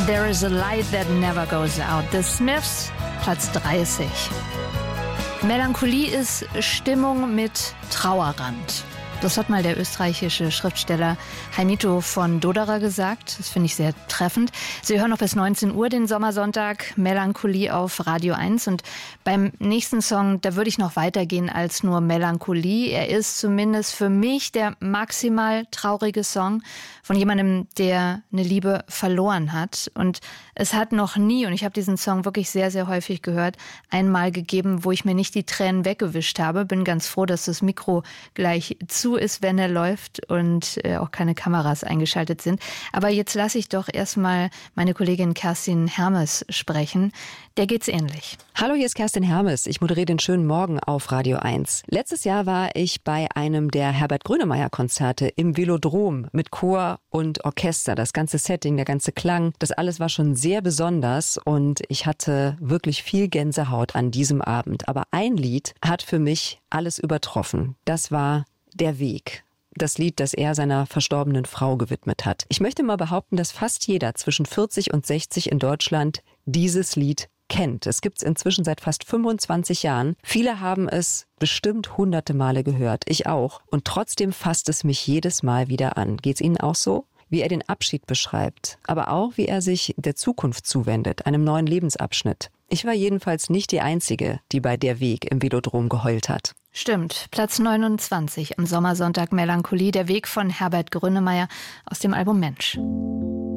There is a light that never goes out. The Smiths, Platz 30. Melancholie ist Stimmung mit Trauerrand. Das hat mal der österreichische Schriftsteller Heimito von Doderer gesagt. Das finde ich sehr treffend. Sie hören noch bis 19 Uhr den Sommersonntag Melancholie auf Radio 1. Und beim nächsten Song, da würde ich noch weitergehen als nur Melancholie. Er ist zumindest für mich der maximal traurige Song von jemandem, der eine Liebe verloren hat. Und es hat noch nie, und ich habe diesen Song wirklich sehr, sehr häufig gehört, einmal gegeben, wo ich mir nicht die Tränen weggewischt habe. Bin ganz froh, dass das Mikro gleich zu ist, wenn er läuft und auch keine Kameras eingeschaltet sind. Aber jetzt lasse ich doch erstmal meine Kollegin Kerstin Hermes sprechen. Der geht's ähnlich. Hallo, hier ist Kerstin Hermes. Ich moderiere den schönen Morgen auf Radio 1. Letztes Jahr war ich bei einem der Herbert Grönemeyer-Konzerte im Velodrom mit Chor und Orchester. Das ganze Setting, der ganze Klang, das alles war schon sehr besonders und ich hatte wirklich viel Gänsehaut an diesem Abend. Aber ein Lied hat für mich alles übertroffen. Das war Der Weg. Das Lied, das er seiner verstorbenen Frau gewidmet hat. Ich möchte mal behaupten, dass fast jeder zwischen 40 und 60 in Deutschland dieses Lied kennt. Es gibt es inzwischen seit fast 25 Jahren. Viele haben es bestimmt hunderte Male gehört. Ich auch. Und trotzdem fasst es mich jedes Mal wieder an. Geht's Ihnen auch so? Wie er den Abschied beschreibt, aber auch wie er sich der Zukunft zuwendet, einem neuen Lebensabschnitt. Ich war jedenfalls nicht die Einzige, die bei Der Weg im Velodrom geheult hat. Stimmt, Platz 29 am Sommersonntag Melancholie, Der Weg von Herbert Grönemeyer aus dem Album Mensch.